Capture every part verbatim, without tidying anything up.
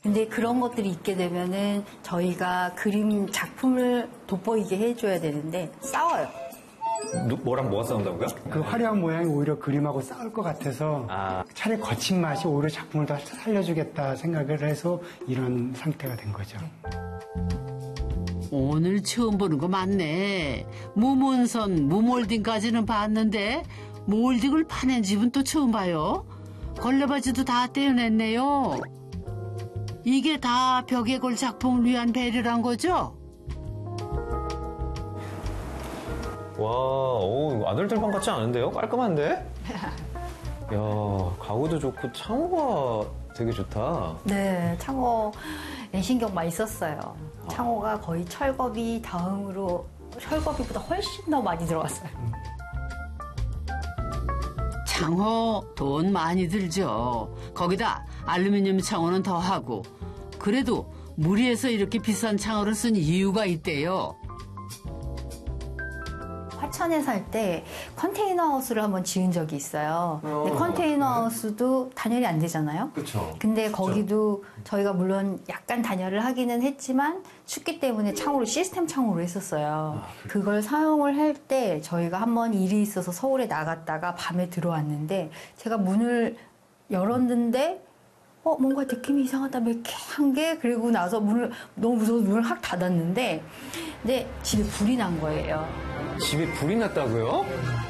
근데 그런 것들이 있게 되면은 저희가 그림 작품을 돋보이게 해줘야 되는데 싸워요. 누, 뭐랑 뭐가 싸운다고요? 그 화려한 모양이 오히려 그림하고 싸울 것 같아서 아. 차라리 거친 맛이 오히려 작품을 더 살려주겠다 생각을 해서 이런 상태가 된 거죠. 오늘 처음 보는 거 맞네. 무문선, 무몰딩까지는 봤는데 몰딩을 파낸 집은 또 처음 봐요. 걸레바지도 다 떼어냈네요. 이게 다 벽에 걸 작품을 위한 배려란 거죠? 와, 오, 아들들 방 같지 않은데요? 깔끔한데? 이야, 가구도 좋고 창호가 되게 좋다. 네, 창호에 신경 많이 썼어요. 창호가 거의 철거비 다음으로 철거비보다 훨씬 더 많이 들어왔어요. 창호 돈 많이 들죠. 거기다 알루미늄 창호는 더하고. 그래도 무리해서 이렇게 비싼 창호를 쓴 이유가 있대요. 화천에 살 때 컨테이너 하우스를 한번 지은 적이 있어요. 근데 어, 컨테이너 네. 하우스도 단열이 안 되잖아요. 그렇죠. 근데 거기도 저희가 물론 약간 단열을 하기는 했지만 춥기 때문에 창호를 시스템 창호로 했었어요. 아, 그걸 사용을 할 때 저희가 한번 일이 있어서 서울에 나갔다가 밤에 들어왔는데 제가 문을 열었는데 어 뭔가 느낌이 이상하다 매캐한 게 그리고 나서 문을 너무 무서워서 문을 확 닫았는데 근데 집에 불이 난 거예요. 집에 불이 났다고요?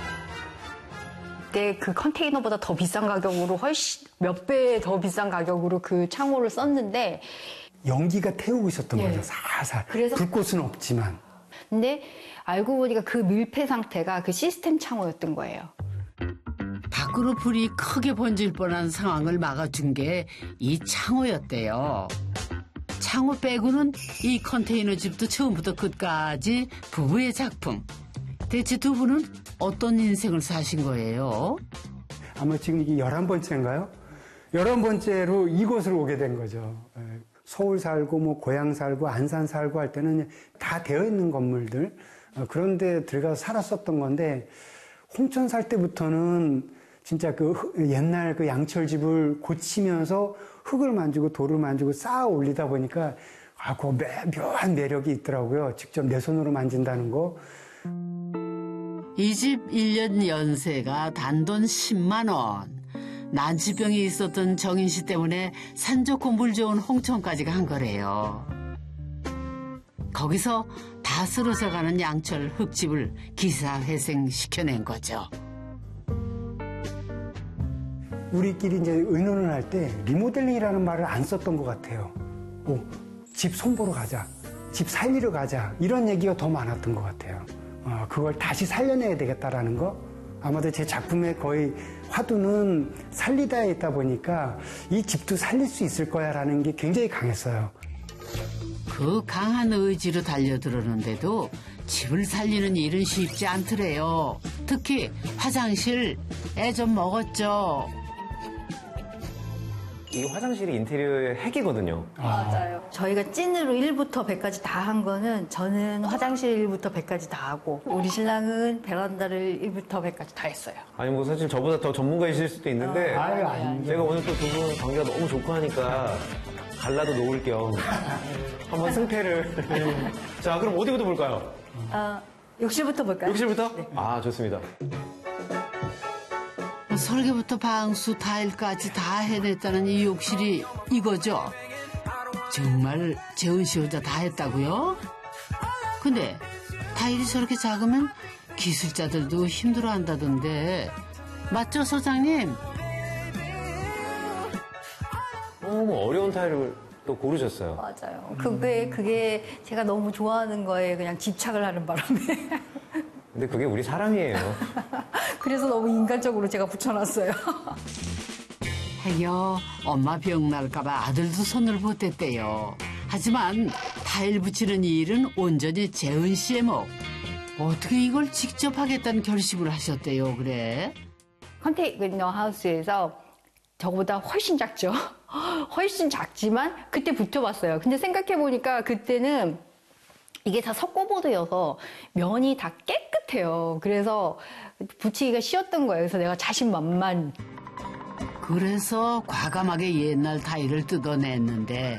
그때 그 컨테이너보다 더 비싼 가격으로 훨씬 몇 배 더 비싼 가격으로 그 창호를 썼는데 연기가 태우고 있었던 네. 거죠. 살살. 그래서 불꽃은 없지만. 근데 알고 보니까 그 밀폐 상태가 그 시스템 창호였던 거예요. 밖으로 불이 크게 번질 뻔한 상황을 막아준 게 이 창호였대요. 창호 빼고는 이 컨테이너 집도 처음부터 끝까지 부부의 작품. 대체 두 분은 어떤 인생을 사신 거예요? 아마 지금 이게 열한 번째인가요? 열한 번째로 이곳을 오게 된 거죠. 서울 살고 뭐 고향 살고 안산 살고 할 때는 다 되어 있는 건물들 그런데 들어가서 살았었던 건데 홍천 살 때부터는 진짜 그 옛날 그 양철집을 고치면서 흙을 만지고 돌을 만지고 쌓아 올리다 보니까 아, 그 묘한 매력이 있더라고요. 직접 내 손으로 만진다는 거. 이 집 일 년 연세가 단돈 십만 원. 난치병이 있었던 정인 씨 때문에 산 좋고 물 좋은 홍천까지 간 거래요. 거기서 다 쓰러져가는 양철 흙집을 기사회생 시켜낸 거죠. 우리끼리 이제 의논을 할 때 리모델링이라는 말을 안 썼던 것 같아요. 오, 집 손보러 가자. 집 살리러 가자. 이런 얘기가 더 많았던 것 같아요. 어, 그걸 다시 살려내야 되겠다라는 거. 아마도 제 작품의 거의 화두는 살리다에 있다 보니까 이 집도 살릴 수 있을 거야라는 게 굉장히 강했어요. 그 강한 의지로 달려들었는데도 집을 살리는 일은 쉽지 않더래요. 특히 화장실 애 좀 먹었죠. 이 화장실이 인테리어의 핵이거든요. 맞아요. 저희가 찐으로 일부터 백까지 다 한 거는 저는 화장실 일부터 백까지 다 하고 우리 신랑은 베란다를 일부터 백까지 다 했어요. 아니 뭐 사실 저보다 더 전문가이실 수도 있는데 아, 아유, 아닙니다. 제가 오늘 또 두 분 관계가 너무 좋고 하니까 갈라도 놓을 겸 한번 승패를 자 그럼 어디부터 볼까요? 아, 욕실부터 볼까요? 욕실부터? 네. 아 좋습니다. 설계부터 방수, 타일까지 다 해냈다는 이 욕실이 이거죠? 정말 재훈 씨 혼자 다 했다고요? 근데 타일이 저렇게 작으면 기술자들도 힘들어한다던데 맞죠, 소장님? 너무 어려운 타일을 또 고르셨어요. 맞아요. 그게, 그게 제가 너무 좋아하는 거에 그냥 집착을 하는 바람에. 근데 그게 우리 사람이에요. 그래서 너무 인간적으로 제가 붙여놨어요. 해요. 엄마 병 날까봐 아들도 손을 못 댔대요. 하지만 타일 붙이는 이 일은 온전히 재은 씨의 몫. 어떻게 이걸 직접 하겠다는 결심을 하셨대요, 그래? 컨테이너 하우스에서 저보다 훨씬 작죠. 훨씬 작지만 그때 붙여봤어요. 근데 생각해보니까 그때는 이게 다 석고보드여서 면이 다 깨끗해요. 그래서 붙이기가 쉬웠던 거예요. 그래서 내가 자신만만. 그래서 과감하게 옛날 타일을 뜯어냈는데